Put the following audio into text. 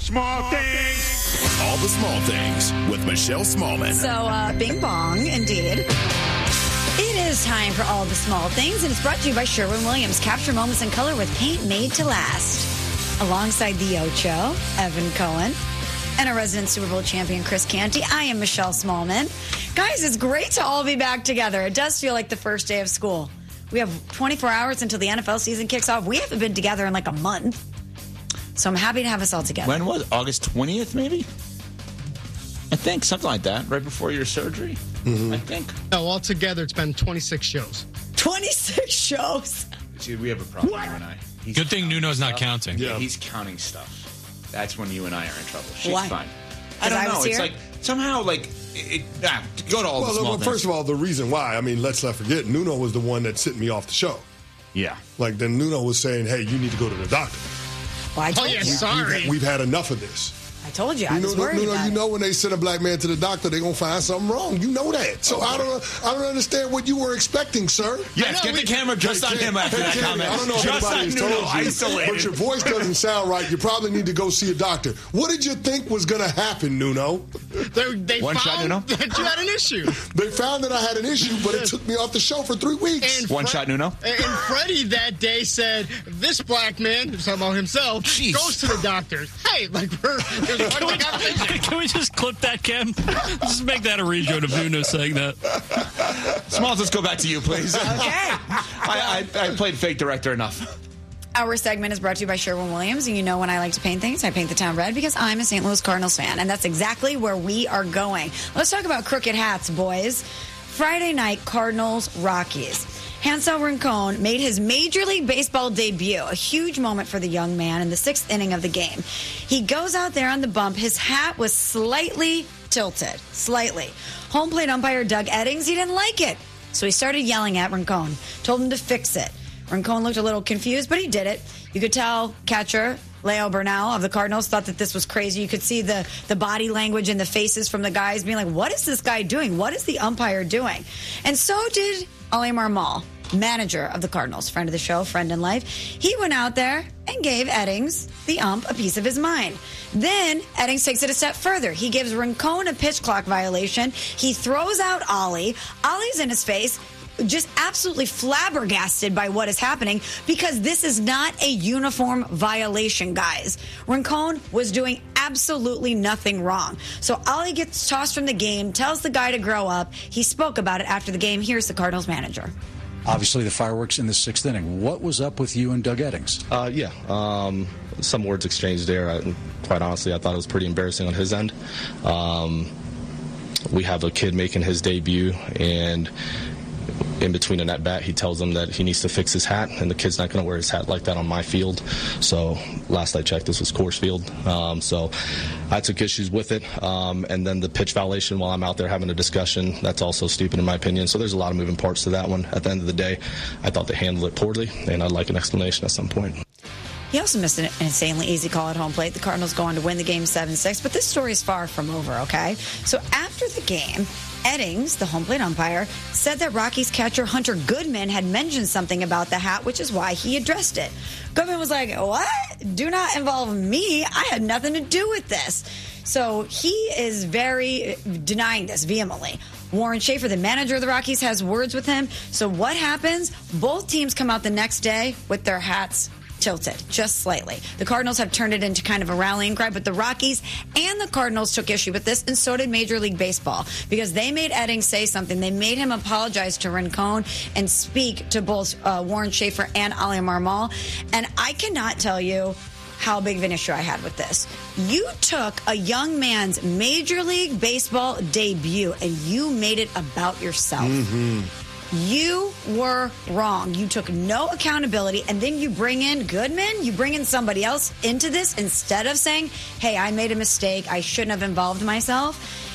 Small things. All the small things with Michelle Smallman. So, bing bong, indeed. It is time for all the small things, and it's brought to you by Sherwin-Williams. Capture moments in color with paint made to last. Alongside the Ocho, Evan Cohen, and our resident Super Bowl champion, Chris Canty, I am Michelle Smallman. Guys, it's great to all be back together. It does feel like the first day of school. We have 24 hours until the NFL season kicks off. We haven't been together in like a month. So I'm happy to have us all together. When was it? August 20th, maybe? I think, something like that, right before your surgery, I think. No, altogether, it's been 26 shows. 26 shows? See, we have a problem, you and I. Good thing Nuno's not counting. Yeah, he's counting stuff. That's when you and I are in trouble. She's Why? fine. I don't know. It's like, somehow, like, go to all the small things. First of all, the reason why, let's not forget, Nuno was the one that sent me off the show. Yeah. Like, then Nuno was saying, hey, you need to go to the doctor. Well, I told you. Sorry. We've had enough of this. I told you. I was worried about it. You know when they send a black man to the doctor, they're going to find something wrong. You know that. So I don't understand what you were expecting, sir. Yes, get the camera just on him after that comment. I don't know if anybody has told you, isolated. but your voice doesn't sound right. You probably need to go see a doctor. What did you think was going to happen, Nuno? They One shot, Nuno? That you had an issue. They found that I had an issue, but it took me off the show for 3 weeks. And One shot, Nuno? And Freddie that day said, this black man, talking about himself, goes to the doctor. Hey, like, there's one conversation. Can we just clip that, Ken? Just make that a rejoin of Nuno saying that. Smalls, let's go back to you, please. Okay. I played fake director enough. Our segment is brought to you by Sherwin-Williams, and you know when I like to paint things, I paint the town red because I'm a St. Louis Cardinals fan, and that's exactly where we are going. Let's talk about crooked hats, boys. Friday night, Cardinals-Rockies. Hansel Rincon made his Major League Baseball debut, a huge moment for the young man in the 6th inning of the game. He goes out there on the bump. His hat was slightly tilted, slightly. Home plate umpire Doug Eddings, he didn't like it, so he started yelling at Rincon, told him to fix it. Rincon looked a little confused, but he did it. You could tell catcher Leo Bernal of the Cardinals thought that this was crazy. You could see the body language and the faces from the guys being like, what is this guy doing? What is the umpire doing? And so did Oli Marmol, manager of the Cardinals, friend of the show, friend in life. He went out there and gave Eddings, the ump, a piece of his mind. Then Eddings takes it a step further. He gives Rincon a pitch clock violation. He throws out Oli. Ollie's in his face, just absolutely flabbergasted by what is happening because this is not a uniform violation, guys. Rincon was doing absolutely nothing wrong. So Oli gets tossed from the game, tells the guy to grow up. He spoke about it after the game. Here's the Cardinals manager. Obviously, the fireworks in the 6th inning. What was up with you and Doug Eddings? Some words exchanged there. Quite honestly, I thought it was pretty embarrassing on his end. We have a kid making his debut, and in between an at-bat, he tells him that he needs to fix his hat, and the kid's not going to wear his hat like that on my field. So last I checked, this was Coors Field. So I took issues with it. And then the pitch violation while I'm out there having a discussion, that's also stupid in my opinion. So there's a lot of moving parts to that one. At the end of the day, I thought they handled it poorly, and I'd like an explanation at some point. He also missed an insanely easy call at home plate. The Cardinals go on to win the game 7-6, but this story is far from over, okay? So after the game, Eddings, the home plate umpire, said that Rockies catcher Hunter Goodman had mentioned something about the hat, which is why he addressed it. Goodman was like, what? Do not involve me. I had nothing to do with this. So he is very denying this vehemently. Warren Schaefer, the manager of the Rockies, has words with him. So what happens? Both teams come out the next day with their hats tilted, just slightly. The Cardinals have turned it into kind of a rallying cry, but the Rockies and the Cardinals took issue with this, and so did Major League Baseball, because they made Eddings say something. They made him apologize to Rincon and speak to both Warren Schaefer and Oli Marmol, and I cannot tell you how big of an issue I had with this. You took a young man's Major League Baseball debut, and you made it about yourself. Mm-hmm. You were wrong. You took no accountability, and then you bring in Goodman, you bring in somebody else into this instead of saying, hey, I made a mistake, I shouldn't have involved myself.